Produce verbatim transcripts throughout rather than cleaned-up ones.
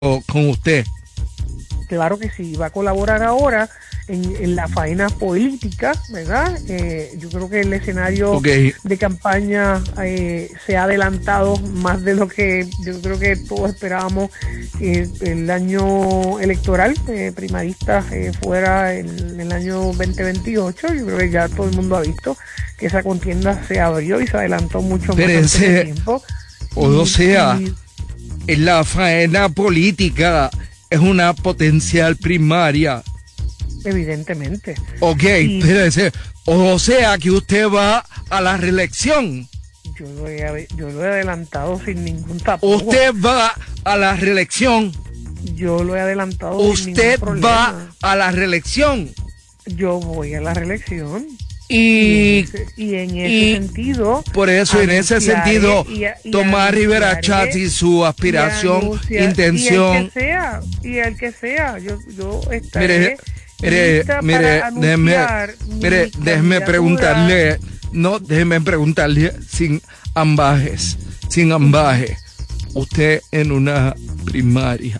con usted. Claro que sí, va a colaborar ahora en, en la faena política, ¿verdad? Eh, yo creo que el escenario okay. de campaña eh, se ha adelantado más de lo que yo creo que todos esperábamos. Eh, el año electoral eh, primarista eh, fuera en el año veinte veintiocho. Yo creo que ya todo el mundo ha visto que esa contienda se abrió y se adelantó mucho Pero más ese, de tiempo. O y, sea, y, en la faena política es una potencial primaria. Evidentemente. Ok, y, espérese. O sea que usted va a la reelección. Yo lo he, yo lo he adelantado sin ningún tapujo. Usted va a la reelección. Yo lo he adelantado Usted sin ningún problema. va a la reelección. Yo voy a la reelección. Y, y en ese y sentido, por eso en ese sentido y, y Tomás Rivera Schatz y su aspiración, y anunciar, intención, y el que sea, y el que sea, yo, yo estaré mire, mire, mire, déjeme, mire, déjeme preguntarle, no, déjeme preguntarle sin ambajes, sin ambaje, usted en una primaria,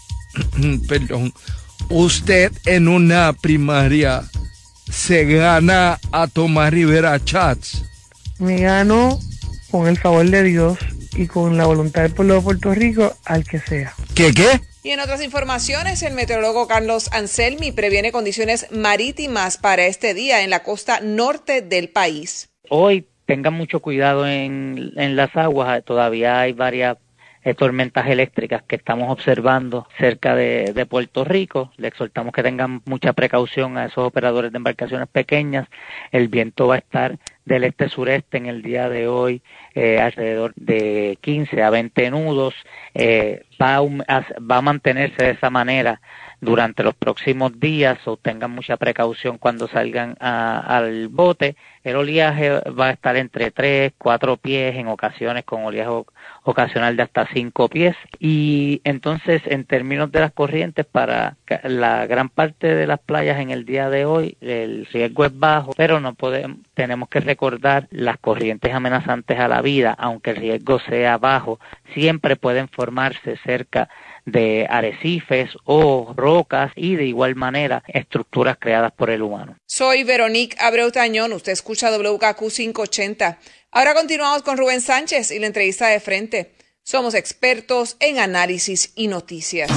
perdón, usted en una primaria se gana a Tomás Rivera Schatz. Me gano con el favor de Dios y con la voluntad del pueblo de Puerto Rico al que sea. ¿Qué qué? Y en otras informaciones, el meteorólogo Carlos Anselmi previene condiciones marítimas para este día en la costa norte del país. Hoy tengan mucho cuidado en, en las aguas, todavía hay varias Eh, tormentas eléctricas que estamos observando cerca de, de Puerto Rico. Le exhortamos que tengan mucha precaución a esos operadores de embarcaciones pequeñas. El viento va a estar del este-sureste en el día de hoy, eh, alrededor de quince a veinte nudos. Eh, va, a, va a mantenerse de esa manera durante los próximos días, o tengan mucha precaución cuando salgan a, al bote. El oleaje va a estar entre tres, cuatro pies, en ocasiones con oleaje ocasional de hasta cinco pies. Y entonces, en términos de las corrientes, para la gran parte de las playas en el día de hoy, el riesgo es bajo, pero no podemos, tenemos que recordar las corrientes amenazantes a la vida, aunque el riesgo sea bajo, siempre pueden formarse cerca de arrecifes o rocas y de igual manera estructuras creadas por el humano. Soy Veronique Abreu Tañón, usted escucha W K Q quinientos ochenta. Ahora continuamos con Rubén Sánchez y la entrevista de frente. Somos expertos en análisis y noticias.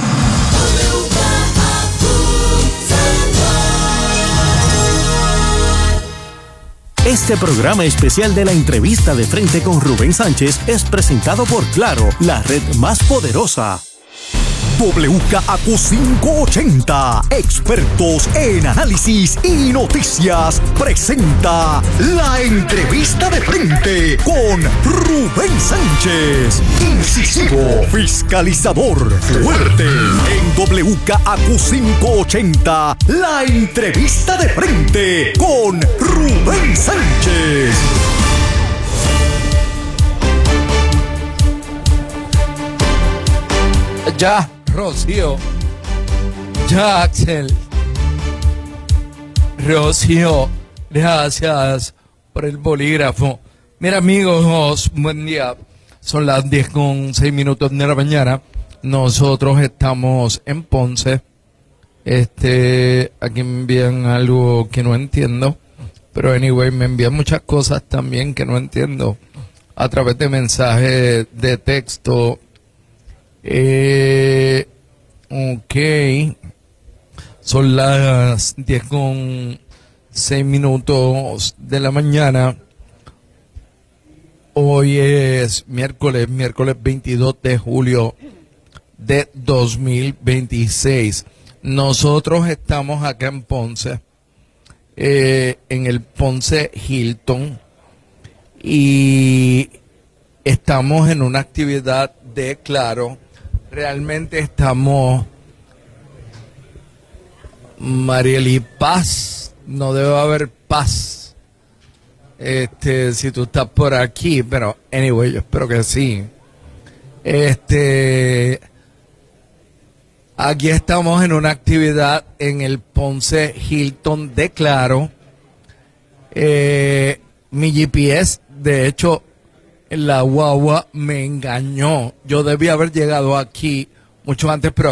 Este programa especial de la entrevista de frente con Rubén Sánchez es presentado por Claro, la red más poderosa. W K Q quinientos ochenta, expertos en análisis y noticias, presenta la entrevista de frente con Rubén Sánchez. Incisivo, fiscalizador, fuerte. En W K Q quinientos ochenta, la entrevista de frente con Rubén Sánchez. Ya, Rocío. Ya, Axel. Rocío, gracias por el bolígrafo. Mira, amigos, buen día. Son las diez con seis minutos de la mañana. Nosotros estamos en Ponce. Este, aquí me envían algo que no entiendo. Pero, anyway, me envían muchas cosas también que no entiendo a través de mensajes de texto. Eh, ok, son las diez con seis minutos de la mañana. Hoy es miércoles, miércoles veintidós de julio de dos mil veintiséis. Nosotros estamos acá en Ponce, eh, en el Ponce Hilton, y estamos en una actividad de Claro. Realmente estamos, Marieli, paz, no debe haber paz, este, si tú estás por aquí, pero, anyway, yo espero que sí. Este, aquí estamos en una actividad en el Ponce Hilton de Claro. Eh, mi G P S, de hecho, la guagua me engañó. Yo debía haber llegado aquí mucho antes, pero